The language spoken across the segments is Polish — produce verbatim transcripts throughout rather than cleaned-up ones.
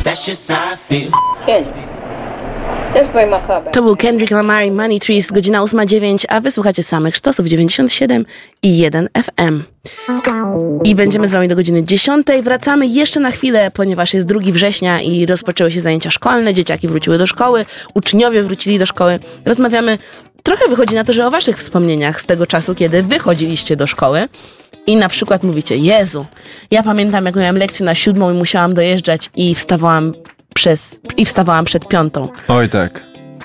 That's just how I feel. Just bring my car back. To był Kendrick Lamar i Money Trees, godzina ósma dziewięć, a wysłuchacie samych sztosów dziewięćdziesiąt siedem i jeden F M. I będziemy z wami do godziny dziesiątej. Wracamy jeszcze na chwilę, ponieważ jest drugiego września i rozpoczęły się zajęcia szkolne, dzieciaki wróciły do szkoły, uczniowie wrócili do szkoły. Rozmawiamy, trochę wychodzi na to, że o waszych wspomnieniach z tego czasu, kiedy wy chodziliście do szkoły. I na przykład mówicie, Jezu, ja pamiętam, jak miałem lekcję na siódmą i musiałam dojeżdżać i wstawałam przez, i wstawałam przed piątą. Oj tak.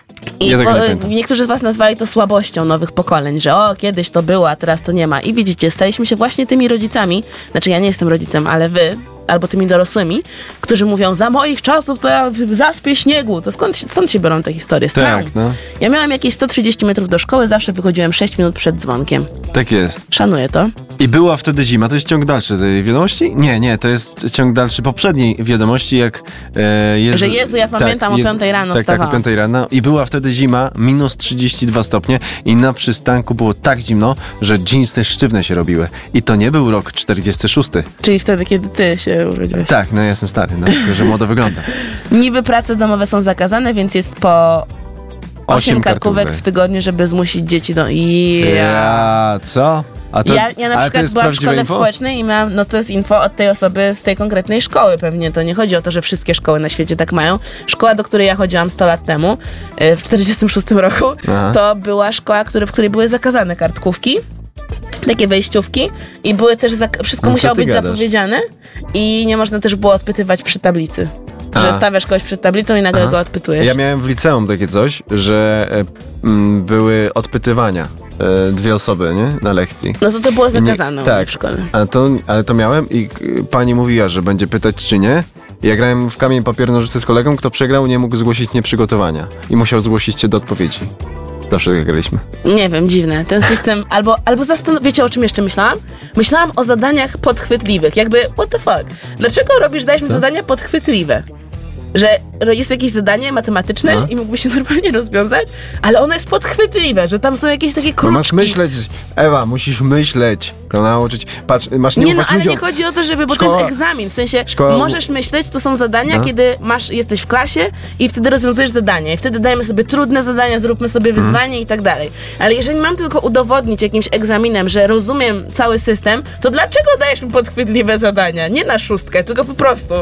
I ja bo, niektórzy z was nazwali to słabością nowych pokoleń, że o, kiedyś to było, a teraz to nie ma. I widzicie, staliśmy się właśnie tymi rodzicami, znaczy ja nie jestem rodzicem, ale wy, albo tymi dorosłymi, którzy mówią, za moich czasów to ja zaspię śniegu. To skąd, skąd się biorą te historie? Tak, no. Ja miałam jakieś sto trzydzieści metrów do szkoły, zawsze wychodziłem sześć minut przed dzwonkiem. Tak jest. Szanuję to. I była wtedy zima, to jest ciąg dalszy tej wiadomości? Nie, nie, to jest ciąg dalszy poprzedniej wiadomości, jak e, jest... Że Jezu, ja pamiętam, tak, o piątej rano tak, wstawałam. Tak, o piątej rano. I była wtedy zima, minus trzydzieści dwa stopnie i na przystanku było tak zimno, że dżinsy sztywne się robiły. I to nie był rok czterdziesty szósty. Czyli wtedy, kiedy ty się urodziłeś. Tak, no ja jestem stary, no, tylko że młodo wygląda. Niby prace domowe są zakazane, więc jest po osiem kartkówek kartkówek w tygodniu, żeby zmusić dzieci do... Yeah. Ja, co? A to, ja, ja na ale to przykład jest byłam w prawdziwe szkole info? społecznej i miałam, no to jest info od tej osoby z tej konkretnej szkoły pewnie. To nie chodzi o to, że wszystkie szkoły na świecie tak mają. Szkoła, do której ja chodziłam sto lat temu, w czterdziestym szóstym roku, Aha. to była szkoła, który, w której były zakazane kartkówki. Takie wejściówki i były też, za, wszystko No, musiało być gadasz? zapowiedziane i nie można też było odpytywać przy tablicy. A. Że stawiasz kogoś przed tablicą i nagle Aha. go odpytujesz. Ja miałem w liceum takie coś, że e, m, były odpytywania. E, dwie osoby, nie? Na lekcji. No to to było I nie- zakazane u mnie tak, w szkole. A to, ale to miałem i k, pani mówiła, że będzie pytać czy nie. Ja grałem w kamień, papier, nożyce z kolegą, kto przegrał nie mógł zgłosić nieprzygotowania. I musiał zgłosić się do odpowiedzi. Zawsze tak graliśmy. Nie wiem, dziwne. Ten system, albo, albo zastan- wiecie o czym jeszcze myślałam? Myślałam o zadaniach podchwytliwych. Jakby, what the fuck? Dlaczego robisz, dajesz mi zadania podchwytliwe? Że jest jakieś zadanie matematyczne No. i mógłby się normalnie rozwiązać, ale ono jest podchwytliwe, że tam są jakieś takie No kruczki. masz myśleć, Ewa, musisz myśleć, go nauczyć. Patrz, masz nie, Nie no, ufać ale ludziom. nie chodzi o to, żeby, bo to Szkoła- jest egzamin, w sensie Szkoła- możesz myśleć, to są zadania, No. kiedy masz, jesteś w klasie i wtedy rozwiązujesz zadania i wtedy dajemy sobie trudne zadania, zróbmy sobie Mhm. wyzwanie i tak dalej. Ale jeżeli mam tylko udowodnić jakimś egzaminem, że rozumiem cały system, to dlaczego dajesz mi podchwytliwe zadania? Nie na szóstkę, tylko po prostu.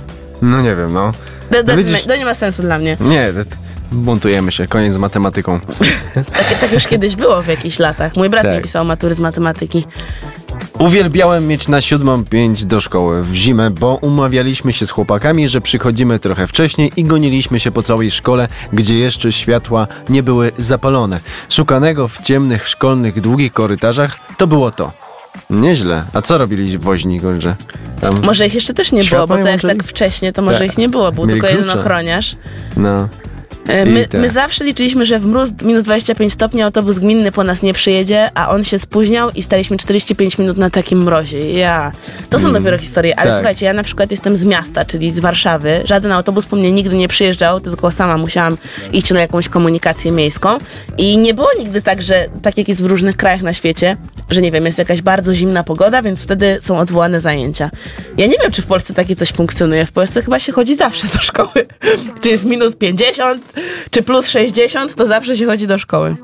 No nie wiem, no. To, to, No jest- widzisz- to nie ma sensu dla mnie. Nie, t- buntujemy się, koniec z matematyką. Tak, tak już kiedyś było w jakichś latach. Mój brat Tak. nie pisał matury z matematyki. Uwielbiałem mieć na siódmą pięć do szkoły w zimę, bo umawialiśmy się z chłopakami, że przychodzimy trochę wcześniej i goniliśmy się po całej szkole, gdzie jeszcze światła nie były zapalone. Szukanego w ciemnych szkolnych długich korytarzach to było to. Nieźle. A co robili woźni, że tam... Może ich jeszcze też nie Światła było, bo to jak włączyli? tak wcześnie, to może Tak. ich nie było. Był Mieli tylko jeden klucze. ochroniarz. No. E, I My, tak. my zawsze liczyliśmy, że w mróz minus dwadzieścia pięć stopni autobus gminny po nas nie przyjedzie, a on się spóźniał i staliśmy czterdzieści pięć minut na takim mrozie. Ja. To są dopiero historie, ale tak. słuchajcie, ja na przykład jestem z miasta, czyli z Warszawy. Żaden autobus po mnie nigdy nie przyjeżdżał, tylko sama musiałam iść na jakąś komunikację miejską. I nie było nigdy tak, że tak jak jest w różnych krajach na świecie, że nie wiem, jest jakaś bardzo zimna pogoda, więc wtedy są odwołane zajęcia. Ja nie wiem, czy w Polsce takie coś funkcjonuje. W Polsce chyba się chodzi zawsze do szkoły. Czy jest minus pięćdziesiąt, czy plus sześćdziesiąt, to zawsze się chodzi do szkoły.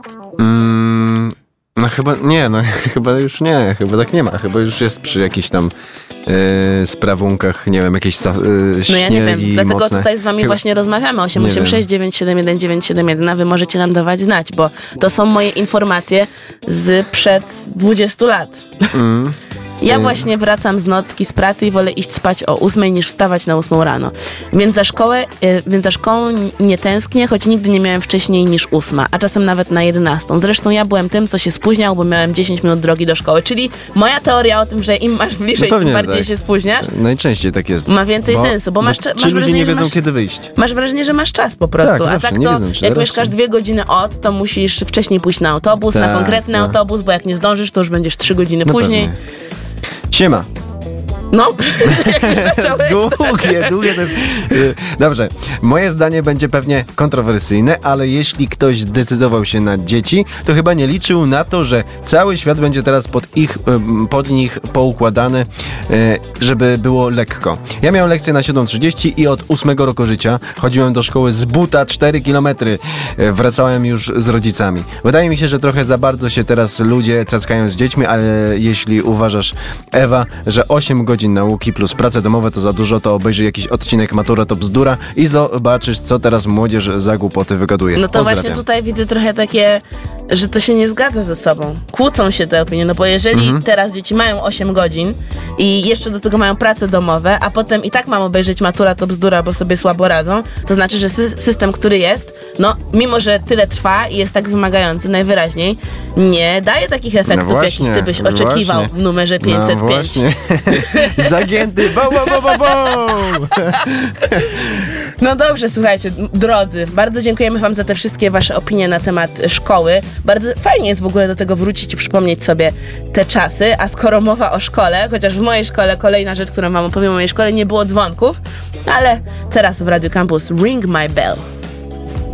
Mm, no chyba nie, no chyba już nie, chyba tak nie ma. Chyba już jest przy jakichś tam e, sprawunkach, nie wiem, jakieś sa, e, No śniegi ja nie wiem, dlatego mocne. tutaj z wami Chyba- właśnie rozmawiamy. osiem Nie osiem sześć dziewięć siedem jeden dziewięć siedem jeden, a wy możecie nam dawać znać, bo to są moje informacje z przed dwudziestu lat. Mm. Ja właśnie wracam z nocki z pracy i wolę iść spać o ósmej niż wstawać na ósmą rano. Więc za szkołę, y, więc za szkołą nie tęsknię, choć nigdy nie miałem wcześniej niż ósma, a czasem nawet na jedenastą. Zresztą ja byłem tym, co się spóźniał, bo miałem dziesięć minut drogi do szkoły. Czyli moja teoria o tym, że im masz bliżej, No pewnie, tym bardziej tak. się spóźniasz, Najczęściej tak jest. ma więcej sensu, bo masz, cza- ci masz ludzie wrażenie, nie że wiedzą, masz... kiedy wyjść. Masz wrażenie, że masz czas po prostu, Tak, a zawsze, tak nie to wiedzą, czy jak zaraz, mieszkasz czy- dwie godziny od, to musisz wcześniej pójść na autobus, na Tak, konkretny tak. autobus, bo jak nie zdążysz, to już będziesz trzy godziny No później. pewnie. Siema. No, jak już zacząłeś. Długie, długie to jest... Dobrze, moje zdanie będzie pewnie kontrowersyjne, ale jeśli ktoś zdecydował się na dzieci, to chyba nie liczył na to, że cały świat będzie teraz pod ich, pod nich poukładany, żeby było lekko. Ja miałem lekcję na siódma trzydzieści i od ósmego roku życia chodziłem do szkoły z buta cztery kilometry. Wracałem już z rodzicami. Wydaje mi się, że trochę za bardzo się teraz ludzie cackają z dziećmi, ale jeśli uważasz, Ewa, że osiem godzin nauki plus prace domowe to za dużo, to obejrzyj jakiś odcinek Matura to bzdura i zobaczysz, co teraz młodzież za głupoty wygaduje. No to Pozdrawiam. właśnie tutaj widzę trochę takie, że to się nie zgadza ze sobą. Kłócą się te opinie, no bo jeżeli Mhm. teraz dzieci mają osiem godzin i jeszcze do tego mają prace domowe, a potem i tak mam obejrzeć Matura to bzdura, bo sobie słabo radzą, to znaczy, że sy- system, który jest, no mimo, że tyle trwa i jest tak wymagający najwyraźniej, nie daje takich efektów, No właśnie, jakich ty byś oczekiwał właśnie. w numerze pięćset pięć. No właśnie. Zagięty, bo, bo, bo, bo, bo. No dobrze, słuchajcie, drodzy, bardzo dziękujemy wam za te wszystkie wasze opinie na temat szkoły. Bardzo fajnie jest w ogóle do tego wrócić i przypomnieć sobie te czasy, a skoro mowa o szkole, chociaż w mojej szkole, kolejna rzecz, którą wam opowiem o mojej szkole, nie było dzwonków, ale teraz w Radio Campus Ring My Bell.